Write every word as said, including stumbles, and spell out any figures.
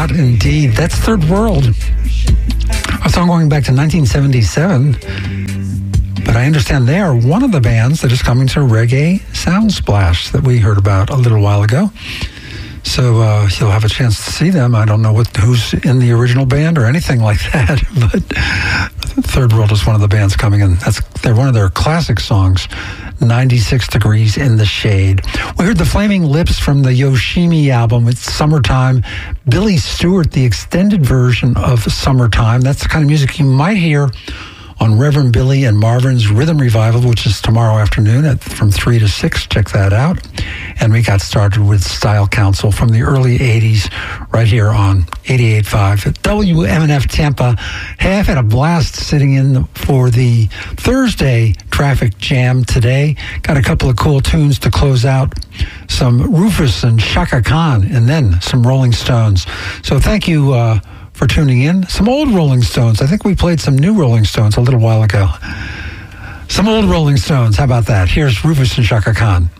lot indeed. That's Third World. A song going back to nineteen seventy-seven. But I understand they are one of the bands that is coming to Reggae Soundsplash that we heard about a little while ago. So uh, you'll have a chance to see them. I don't know what who's in the original band or anything like that, but Third World is one of the bands coming in. That's they're one of their classic songs, ninety-six Degrees in the Shade. We heard the Flaming Lips from the Yoshimi album. It's Summertime. Billy Stewart, the extended version of Summertime. That's the kind of music you might hear on Reverend Billy and Marvin's Rhythm Revival, which is tomorrow afternoon at from three to six. Check that out. And we got started with Style Council from the early eighties right here on eighty-eight point five at W M N F Tampa. Hey, I've had a blast sitting in for the Thursday Traffic Jam today. Got a couple of cool tunes to close out. Some Rufus and Chaka Khan, and then some Rolling Stones. So thank you uh, for tuning in. Some old Rolling Stones. I think we played some new Rolling Stones a little while ago. Some old Rolling Stones. How about that? Here's Rufus and Chaka Khan.